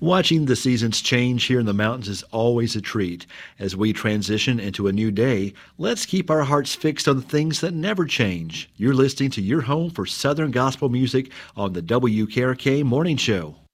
Watching the seasons change here in the mountains is always a treat. As we transition into a new day, let's keep our hearts fixed on the things that never change. You're listening to your home for Southern Gospel music on the WKRK Morning Show.